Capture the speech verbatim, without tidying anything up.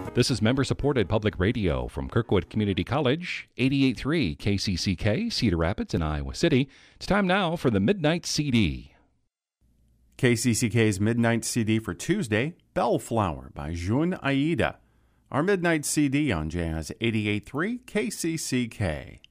This is member-supported public radio from Kirkwood Community College, eighty-eight point three K C C K, Cedar Rapids in Iowa City. It's time now for the Midnight C D. K C C K's Midnight C D for Tuesday, Bellflower by Jun Aida. Our Midnight C D on Jazz eighty-eight point three K C C K.